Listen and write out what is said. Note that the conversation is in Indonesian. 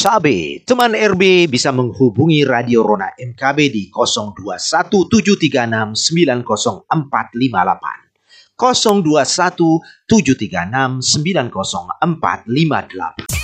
Sabe, teman RB bisa menghubungi Radio Rona MKB di 021736900458. 021736900458.